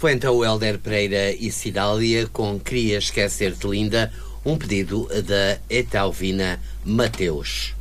Foi então o Hélder Pereira e Cidália com Queria Esquecer-te Linda, um pedido da Etelvina Mateus.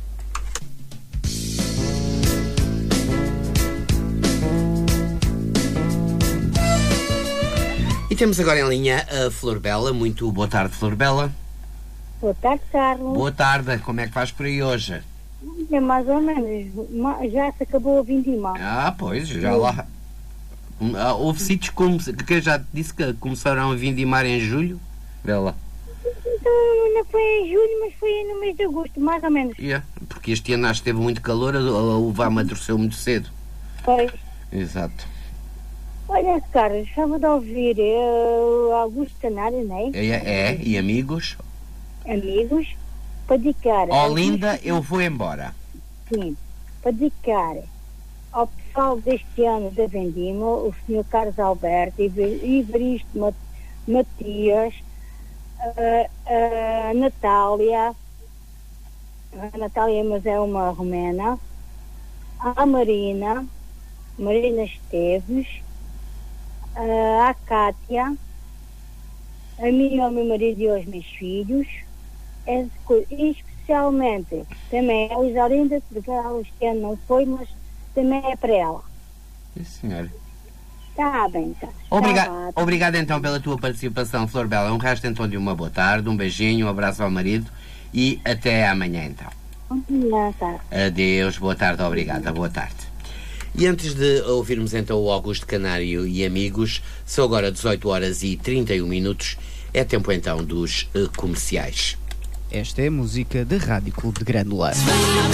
E temos agora em linha a Flor Bela. Muito boa tarde, Flor Bela. Boa tarde, Carlos. Boa tarde, como é que vais por aí hoje? É mais ou menos, já se acabou a vindima. Ah, pois, já lá. Houve sítios que eu já te disse que começaram a vindimar em julho, Bela. Então, não foi em julho, mas foi no mês de agosto, mais ou menos. Porque este ano acho que teve muito calor, a uva amadureceu muito cedo. Pois. Exato. Olha, Carlos, estava de ouvir Augusto Canário, não é? E amigos? Amigos, para dedicar... Linda, eu vou embora. Sim, para dedicar ao pessoal deste ano da Vendima, o Sr. Carlos Alberto, Evaristo Matias, a Natália, mas é uma romena, a Marina Esteves, a Cátia, a mim, ao meu marido e aos meus filhos, e especialmente também a Isalinda, porque ela este ano não foi, mas também é para ela. Sim, senhora. Está bem, tá. Obrigado então pela tua participação, Flor Bela. Um resto então de uma boa tarde, um beijinho, um abraço ao marido e até amanhã então. Adeus, boa tarde, obrigada, boa tarde. E antes de ouvirmos então o Augusto Canário e amigos, são agora 18 horas e 31 minutos, é tempo então dos comerciais. Esta é a música da Rádio Clube de Grândola.